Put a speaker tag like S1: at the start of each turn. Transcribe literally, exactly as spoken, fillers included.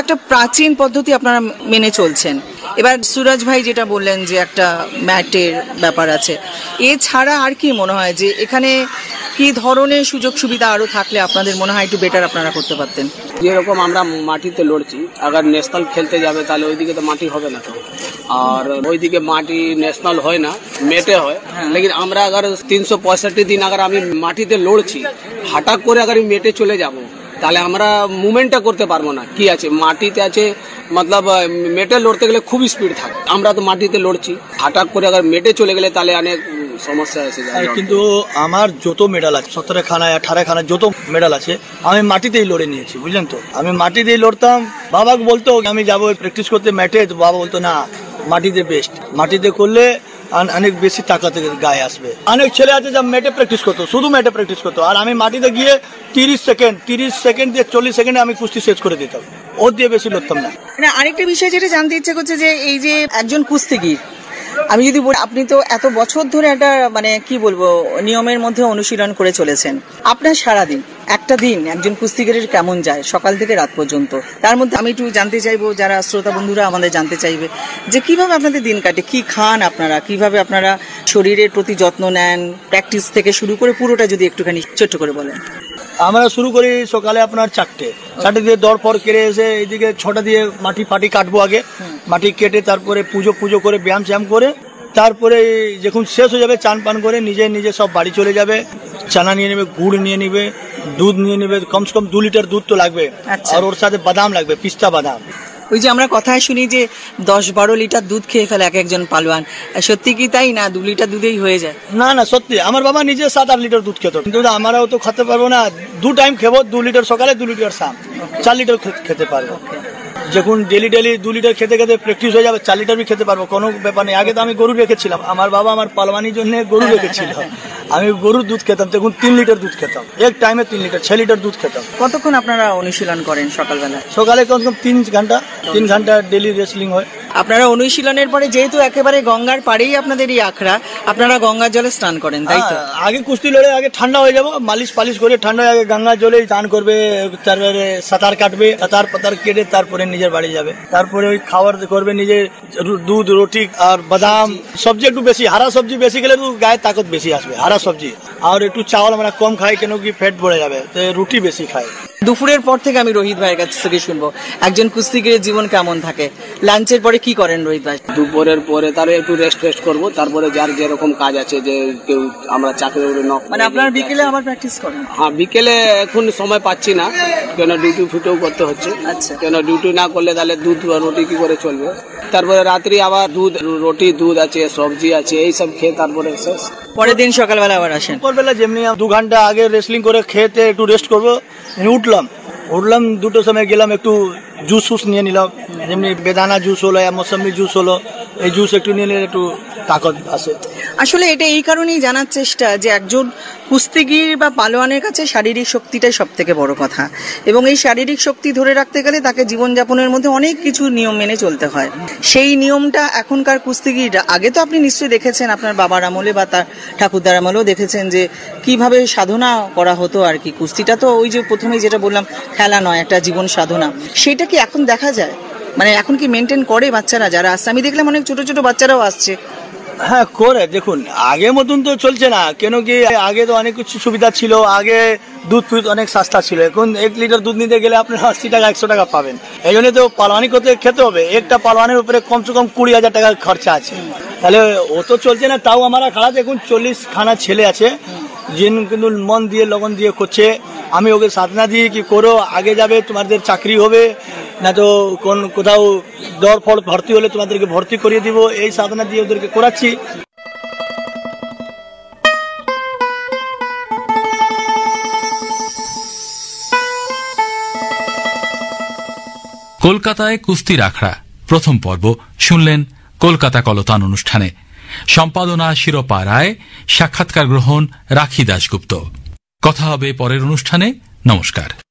S1: একটা প্রাচীন পদ্ধতি আপনারা মেনে চলছেন। এবার সুরজ ভাই যেটা বললেন যে একটা ম্যাটের ব্যাপার আছে, এছাড়া আর কি মনে হয় যে এখানে কি ধরনের সুযোগ সুবিধা আরো থাকলে আপনাদের মনে হয় একটু বেটার আপনারা করতে পারতেন?
S2: যেরকম আমরা মাটিতে লড়ছি, আগার ন্যাশনাল খেলতে যাবে তাহলে ওইদিকে তো মাটি হবে না, তো আর ওইদিকে মাটি ন্যাশনাল হয় না, মেটে হয়। লেকিন আমরা আগার তিনশো পঁয়ষট্টি দিন আগার আমি মাটিতে লড়ছি, হঠাৎ করে আগার আমি মেটে চলে যাব তাহলে আমরা মুভমেন্টটা করতে পারবো না। কি আছে মাটিতে আছে, মতলব মেটে লড়তে গেলে খুব স্পিড থাকে, আমরা তো মাটিতে লড়ছি, হঠাৎ করে আগার মেটে চলে গেলে তাহলে অনেক সমস্যা এসে যায়।
S3: কিন্তু আমার যত মেডাল আছে, সতেরো খানায় আঠারো খানায় যত মেডাল আছে আমি মাটিতেই লড়ে নিয়েছি, বুঝলেন তো। আমি মাটিতেই লড়তাম, বাবাকে বলতো আমি যাবো প্র্যাকটিস করতে ম্যাটে, তো বাবা বলতো না মাটিতে বেস্ট, মাটিতে করলে অনেক বেশি তাকাতে গায়ে আসবে। অনেক ছেলে আছে যা মেটে প্র্যাকটিস করতো, শুধু মেটে প্র্যাকটিস করতো, আর আমি মাটিতে গিয়ে তিরিশ সেকেন্ড তিরিশ সেকেন্ড দিয়ে চল্লিশ সেকেন্ডে আমি কুস্তি শেষ করে দিতাম, ওর দিয়ে বেশি লড়তাম না।
S1: আরেকটা বিষয় যেটা জানতে ইচ্ছে করছে যে এই যে একজন কুস্তিগীর, আমি যদি বলি আপনি তো এত বছর ধরে একটা মানে কি বলবো নিয়মের মধ্যে অনুশীলন করে চলেছেন, আপনার সারাদিন একটা দিন একজন কুস্তিগীরের কেমন যায় সকাল থেকে রাত পর্যন্ত, তার মধ্যে আমি একটু জানতে চাইবো, যারা শ্রোতা বন্ধুরা আমাদের জানতে চাইবে যে কিভাবে আপনাদের দিন কাটে, কি খান আপনারা, কিভাবে আপনারা শরীরের প্রতি যত্ন নেন, প্র্যাকটিস থেকে শুরু করে পুরোটা যদি একটুখানি ছোট্ট করে বলেন।
S3: আমরা শুরু করি সকালে আপনার চারটে চারটে দিয়ে দর পর কেটে এসে এইদিকে ছটা দিয়ে মাটি ফাটি কাটবো, আগে মাটি কেটে তারপরে পুজো পুজো করে ব্যায়াম চ্যায়াম করে তারপরে যখন শেষ হয়ে যাবে চান পান করে নিজে নিজে সব বাড়ি চলে যাবে। চানা নিয়ে নেবে, গুড় নিয়ে নেবে, দুধ নিয়ে নেবে, কমসে কম দু লিটার দুধ তো লাগবে, আর ওর সাথে বাদাম লাগবে, পিস্তা বাদাম।
S1: ওই যে আমরা কথায় শুনি যে দশ বারো লিটার দুধ খেয়ে ফেলে এক একজন পালোয়ান, সত্যি কি তাই না? দু লিটার দুধেই হয়ে যায়?
S3: না না সত্যি, আমার বাবা নিজে সাত আট লিটার দুধ খেত, কিন্তু আমরাও তো খেতে পারবো না, দু টাইম খেবো, দু লিটার সকালে দু লিটার শাম, চার লিটার খেতে পারবো। যখন ডেলি ডেলি দু লিটার খেতে খেতে প্র্যাকটিস হয়ে যাবে চার লিটার খেতে পারবো, কোনো ব্যাপার নেই। আগে তো আমি গরু রেখেছিলাম, আমার বাবা আমার পালওয়ানির জন্য গরু রেখেছিল, আমি গরুর দুধ খেতাম, তখন তিন লিটার দুধ খেতাম, এক টাইমে তিন লিটার ছয় লিটার দুধ খেতাম।
S1: কতক্ষণ আপনারা অনুশীলন করেন সকালবেলা?
S3: সকালে কমসে কম তিন ঘন্টা তিন ঘন্টা ডেলি রেসলিং হয়।
S1: আপনারা অনুশীলনের পরে যেহেতু একেবারে গঙ্গার পাড়েই আপনাদের এই আখড়া, আপনারা গঙ্গার জলে স্নান করেন তাই তো?
S3: আগে কুস্তি লড়ে আগে ঠান্ডা হয়ে যাবো, মালিশ পালিশ করে ঠান্ডা আগে গঙ্গার জলে স্নান করবে, তারপরে সাঁতার কাটবে, সাঁতার পাতার কেটে তারপরে নিজের বাড়ি যাবে, তারপরে ওই খাবার করবে নিজের দুধ রুটি আর বাদাম, সবজি একটু বেশি, হারা সবজি বেশি খেলে তো গায়ে তাকত বেশি আসবে, হারা সবজি। আর একটু চাওয়াল আমরা কম খাই, কেন কি ফ্যাট বেড়ে যাবে, তো রুটি বেশি খাই।
S1: দুপুরের পর থেকে আমি রোহিত ভাইয়ের কাছ থেকে শুনবো একজন কুস্তিগীরের জীবন কেমন থাকে, লাঞ্চের পরে কি করেন রোহিত ভাই?
S2: দুপুরের পরে তার একটু রেস্ট রেস্ট করবো, তারপরে যার যেরকম কাজ আছে, যে কেউ আমরা চাকরি নক,
S1: মানে আপনার বিকেলে আবার প্র্যাকটিস করেন?
S2: হ্যাঁ বিকেলে এখন সময় পাচ্ছি না, কেন ডিউটি ফিউটিও করতে হচ্ছে।
S1: আচ্ছা,
S2: কেন ডিউটি না করলে তাহলে দুধ রুটি কি করে চলবে। তারপরে রাত্রি আবার দুধ রুটি, দুধ আছে, সবজি আছে, এই সব খেয়ে তারপরে শেষ।
S1: পরের দিন সকালবেলা আবার আসেন?
S3: সকালবেলা যেমনি দু ঘন্টা আগে রেসলিং করে খেতে একটু রেস্ট করবো, উঠলাম উঠলাম দুটোর সময় গেলাম, একটু জুস ফুস নিয়ে নিলাম, যেমনি বেদানা জুস হলো, মৌসম্বি জুস হলো, এই জুস একটু নিয়ে নিলে একটু তাকত আসে।
S1: আসলে এটা এই কারণেই জানার চেষ্টা যে একজন কুস্তিগীর বা পালোয়ানের কাছে শারীরিক শক্তিটাই সব থেকে বড় কথা, এবং এই শারীরিক শক্তি ধরে রাখতে গেলে তাকে জীবনযাপনের মধ্যে অনেক কিছু নিয়ম মেনে চলতে হয়। সেই নিয়মটা এখনকার কুস্তিগীররা, আগে তো আপনি নিশ্চয়ই দেখেছেন আপনার বাবার আমলে বা তার ঠাকুরদার আমলেও দেখেছেন যে কিভাবে সাধনা করা হতো আর কি। কুস্তিটা তো ওই যে প্রথমেই যেটা বললাম খেলা নয়, একটা জীবন সাধনা, সেটা কি এখন দেখা যায়? মানে এখন কি মেনটেন করে বাচ্চারা যারা আসছে? আমি দেখলাম অনেক ছোট ছোট বাচ্চারাও আসছে।
S3: হ্যাঁ করে, দেখুন আগের মতন তো চলছে না, কেন কি আগে তো অনেক কিছু সুবিধা ছিল, আগে দুধ ফুধ অনেক সস্তা ছিল, এখন এক লিটার দুধ নিতে গেলে আপনার আশি টাকা একশো টাকা পাবেন। এই জন্য তো পালওয়ানি করতে খেতে হবে, একটা পালওয়ানের উপরে কমসে কম কুড়ি হাজার টাকার খরচা আছে, তাহলে ও তো চলছে না। তাও আমার খারাপ এখন চল্লিশ খানা ছেলে আছে, যিনি কিন্তু মন দিয়ে লগন দিয়ে করছে, আমি ওকে সাধনা দিয়ে কি করো, আগে যাবে, তোমাদের চাকরি হবে, না তো কোন কোথাও দর ফল ভর্তি হলে তোমাদেরকে ভর্তি করিয়ে দিব, এই সাধনা দিয়ে ওদেরকে করাচ্ছি।
S4: কলকাতায় কুস্তির আখড়া প্রথম পর্ব শুনলেন কলকাতা কলতান অনুষ্ঠানে। সম্পাদনা শিরোপা রায়, সাক্ষাৎকার গ্রহণ রাখি দাশগুপ্ত। কথা হবে পরের অনুষ্ঠানে। নমস্কার।